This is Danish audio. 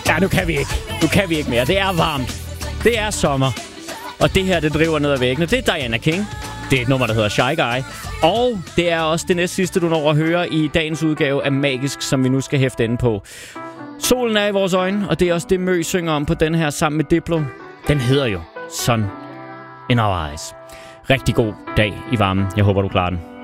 Ja, nu kan vi ikke. Nu kan vi ikke mere. Det er varmt. Det er sommer. Og det her, det driver ned ad væggene. Det er Diana King. Det er et nummer, der hedder Shy Guy. Og det er også det næst sidste, du når at høre i dagens udgave af Magisk, som vi nu skal hæfte inde på. Solen er i vores øjne, og det er også det, Mø synger om på den her sammen med Diplo. Den hedder jo Sun in Our Eyes. Rigtig god dag i varmen. Jeg håber, du klarer den.